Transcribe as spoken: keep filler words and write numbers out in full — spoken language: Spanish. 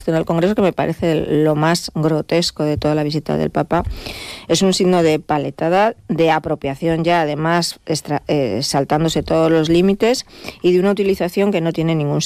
en el Congreso, que me parece lo más grotesco de toda la visita del Papa, es un signo de paletada, de apropiación ya, además extra, eh, saltándose todos los límites, y de una utilización que no tiene ningún